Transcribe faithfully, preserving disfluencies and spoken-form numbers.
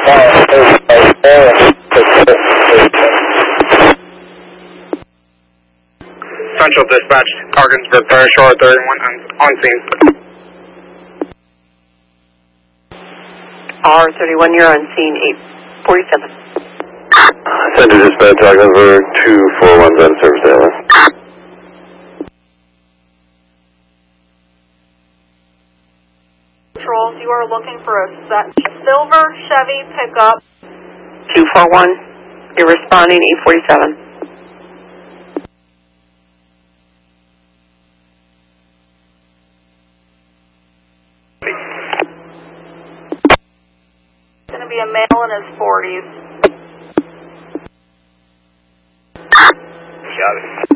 Central Dispatch, Parkinsburg Parish Shore thirty-one on, on scene. R thirty-one, you're on scene eight forty-seven. Central Dispatch, Parkinsburg two four one seven, service island. Controls, you are looking for a set silver Chevy pickup. two four one, you're responding eight forty-seven. It's going to be a male in his forties. Got it.